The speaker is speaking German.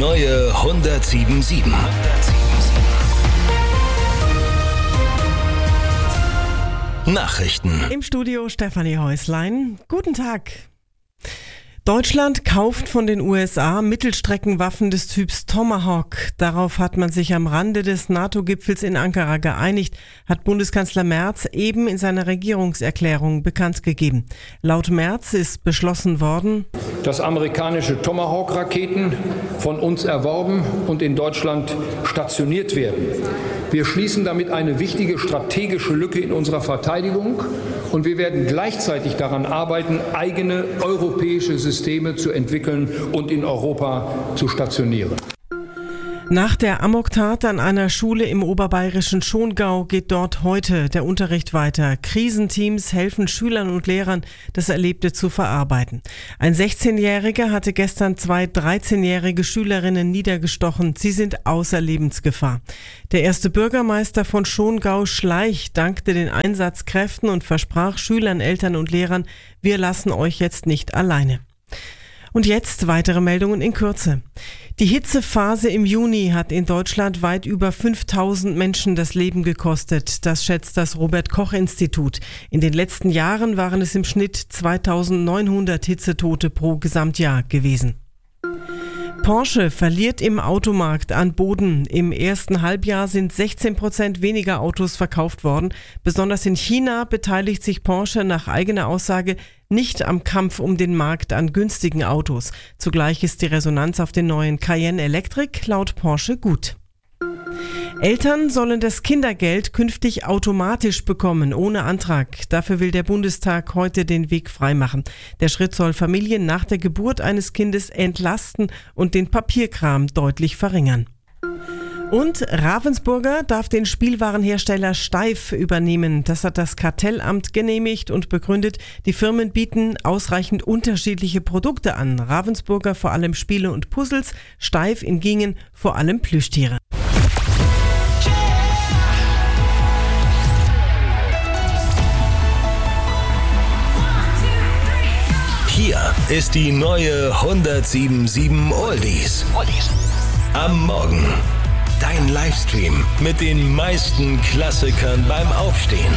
neue 107.7. Nachrichten. Im Studio Stefanie Häuslein. Guten Tag. Deutschland kauft von den USA Mittelstreckenwaffen des Typs Tomahawk. Darauf hat man sich am Rande des NATO-Gipfels in Ankara geeinigt, hat Bundeskanzler Merz eben in seiner Regierungserklärung bekannt gegeben. Laut Merz ist beschlossen worden, dass amerikanische Tomahawk-Raketen von uns erworben und in Deutschland stationiert werden. Wir schließen damit eine wichtige strategische Lücke in unserer Verteidigung und wir werden gleichzeitig daran arbeiten, eigene europäische Systeme zu entwickeln und in Europa zu stationieren. Nach der Amoktat an einer Schule im oberbayerischen Schongau geht dort heute der Unterricht weiter. Krisenteams helfen Schülern und Lehrern, das Erlebte zu verarbeiten. Ein 16-Jähriger hatte gestern 2 13-jährige Schülerinnen niedergestochen. Sie sind außer Lebensgefahr. Der erste Bürgermeister von Schongau, Schleich, dankte den Einsatzkräften und versprach Schülern, Eltern und Lehrern, wir lassen euch jetzt nicht alleine. Und jetzt weitere Meldungen in Kürze. Die Hitzephase im Juni hat in Deutschland weit über 5000 Menschen das Leben gekostet. Das schätzt das Robert-Koch-Institut. In den letzten Jahren waren es im Schnitt 2900 Hitzetote pro Gesamtjahr gewesen. Porsche verliert im Automarkt an Boden. Im ersten Halbjahr sind 16% weniger Autos verkauft worden. Besonders in China beteiligt sich Porsche nach eigener Aussage nicht am Kampf um den Markt an günstigen Autos. Zugleich ist die Resonanz auf den neuen Cayenne Electric laut Porsche gut. Eltern sollen das Kindergeld künftig automatisch bekommen, ohne Antrag. Dafür will der Bundestag heute den Weg freimachen. Der Schritt soll Familien nach der Geburt eines Kindes entlasten und den Papierkram deutlich verringern. Und Ravensburger darf den Spielwarenhersteller Steiff übernehmen. Das hat das Kartellamt genehmigt und begründet, die Firmen bieten ausreichend unterschiedliche Produkte an. Ravensburger vor allem Spiele und Puzzles, Steiff in Gingen vor allem Plüschtiere. Hier ist die neue 107.7 Oldies. Am Morgen. Dein Livestream mit den meisten Klassikern beim Aufstehen.